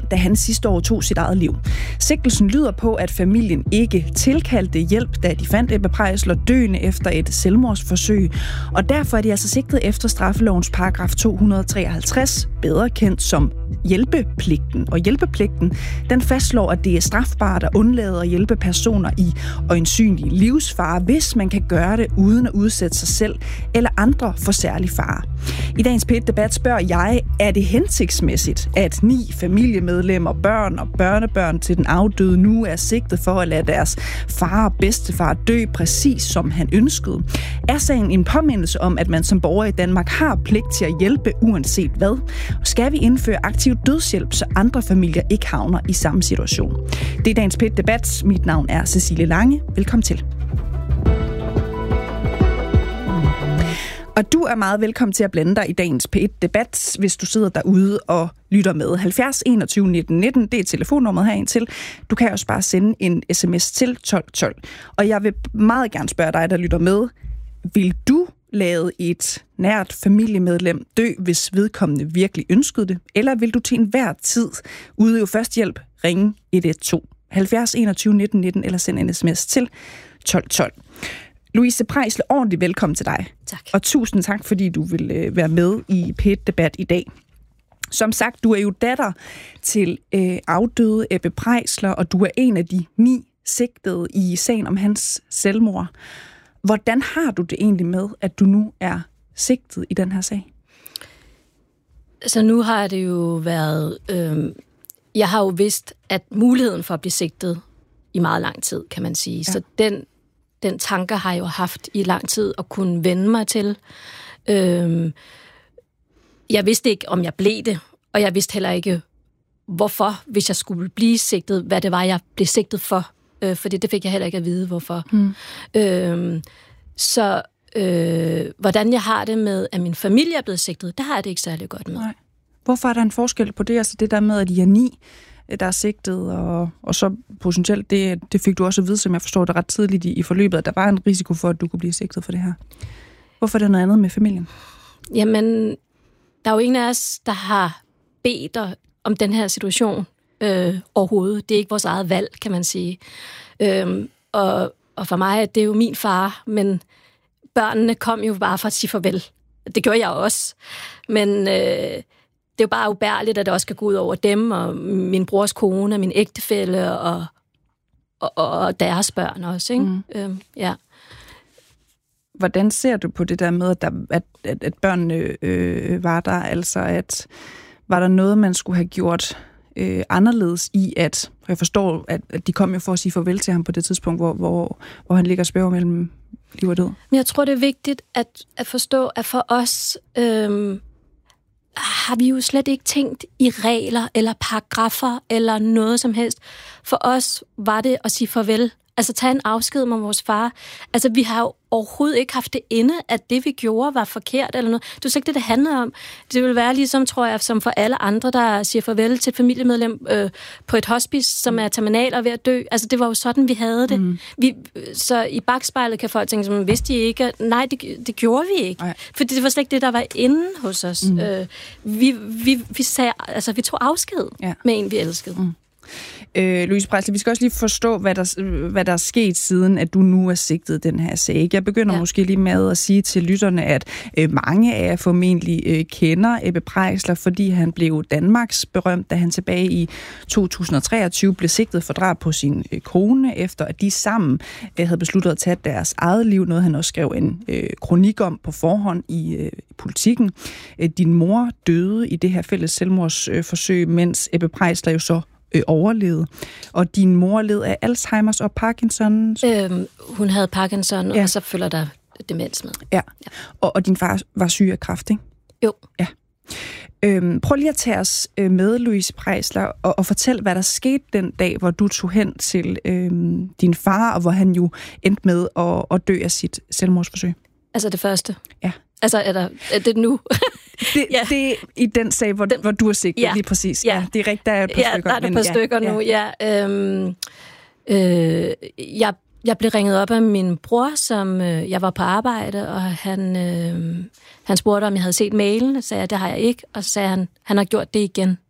da han sidste år tog sit eget liv. Sigtelsen lyder på, at familien ikke tilkaldte hjælp, da de fandt Ebbe Preisler døende efter et selvmordsforsøg, og derfor er de altså sigtet efter straffelovens paragraf 253, bedre kendt som hjælpepligten. Og hjælpepligten, den fastslår, at det er strafbart at undlade at hjælpe personer i øjensynlig livsfare, hvis man kan gøre det uden at udsætte sig selv eller andre for særlig fare. I dagens P1-debat spørger jeg, er det hensigtsmæssigt, at 9 familiemedlemmer, børn og børnebørn til den afdøde nu er sigtet for at lade deres far og bedstefar dø præcis som han ønskede? Er sagen en påmindelse om, at man som borger i Danmark har pligt til at hjælpe uanset hvad? Og skal vi indføre aktiv dødshjælp, så andre familier ikke havner i samme situation? Det er dagens P1-debat. Mit navn er Cecilie Lange. Velkommen til. Og du er meget velkommen til at blande dig i dagens P1-debat, hvis du sidder derude og lytter med. 70 21 19 19, det er telefonnummeret herind til. Du kan også bare sende en sms til 1212. Og jeg vil meget gerne spørge dig, der lytter med. Vil du lade et nært familiemedlem dø, hvis vedkommende virkelig ønskede det? Eller vil du til enhver tid udøve førstehjælp, ringe 112? 70 21 19 19 eller send en sms til 1212. Louise Preisler, ordentligt velkommen til dig. Tak. Og tusind tak, fordi du vil være med i P1-debat i dag. Som sagt, du er jo datter til afdøde Ebbe Preisler, og du er en af de 9 sigtede i sagen om hans selvmord. Hvordan har du det egentlig med, at du nu er sigtet i den her sag? Så nu har det jo været... jeg har jo vidst, at muligheden for at blive sigtet i meget lang tid, kan man sige. Ja. Så den tanke har jeg jo haft i lang tid at kunne vende mig til. Jeg vidste ikke, om jeg blev det, og jeg vidste heller ikke, hvorfor, hvis jeg skulle blive sigtet, hvad det var, jeg blev sigtet for. For det fik jeg heller ikke at vide, hvorfor. Hvordan jeg har det med, at min familie er blevet sigtet, det har jeg det ikke særlig godt med. Nej. Hvorfor er der en forskel på det? Altså det der med, at I er 9, der er sigtet, og så potentielt, det fik du også at vide, som jeg forstår det ret tidligt i forløbet, at der var en risiko for, at du kunne blive sigtet for det her. Hvorfor er det noget andet med familien? Jamen, der er jo ingen af os, der har bedt om den her situation overhovedet. Det er ikke vores eget valg, kan man sige. Og for mig er det jo min far, men børnene kom jo bare for at sige farvel. Det gjorde jeg også. Men det er jo bare ubærligt, at det også skal gå ud over dem, og min brors kone, og min ægtefælle, og deres børn også, ikke? Ja. Hvordan ser du på det der med, at børnene var der? Altså, at var der noget, man skulle have gjort anderledes i, at jeg forstår, at de kom jo for at sige farvel til ham på det tidspunkt, hvor han ligger og spørger mellem liv og død? Men jeg tror, det er vigtigt at forstå, at for os har vi jo slet ikke tænkt i regler eller paragrafer eller noget som helst. For os var det at sige farvel. Altså tage en afsked med vores far. Altså vi har jo overhovedet ikke haft det inde, at det vi gjorde var forkert eller noget. Det er jo ikke det handler om. Det vil være ligesom, tror jeg, som for alle andre, der siger farvel til et familiemedlem på et hospice, som er terminal og ved at dø. Altså det var jo sådan, vi havde det. Så i bagspejlet kan folk tænke, som vidste de ikke? Nej, det gjorde vi ikke. For det var slet ikke det, der var inde hos os. Vi sagde, altså vi tog afsked med en, vi elskede. Louise Preisler, vi skal også lige forstå, hvad der er sket siden, at du nu er sigtet den her sag. Jeg begynder måske lige med at sige til lytterne, at mange af jer formentlig kender Ebbe Preisler, fordi han blev Danmarks berømt, da han tilbage i 2023 blev sigtet for drab på sin kone, efter at de sammen havde besluttet at tage deres eget liv. Noget han også skrev en kronik om på forhånd i Politikken. Din mor døde i det her fælles selvmordsforsøg, mens Ebbe Preisler jo så overlevede. Og din mor led af Alzheimers og Parkinson? Hun havde Parkinson, og så følger der demens med. Ja. Og din far var syg af kræft, ikke? Jo. Ja. Prøv lige at tage os med, Louise Preisler, og fortæl, hvad der skete den dag, hvor du tog hen til din far, og hvor han jo endte med at dø af sit selvmordsforsøg. Altså det første? Ja. Altså er det nu? Det er i den sag, hvor du er sigtet, lige præcis. Ja, det er rigtigt, der er et par stykker. Ja, der er et par stykker nu, Jeg blev ringet op af min bror, som jeg var på arbejde, og han spurgte, om jeg havde set mailen, og sagde jeg, det har jeg ikke, og så sagde han har gjort det igen.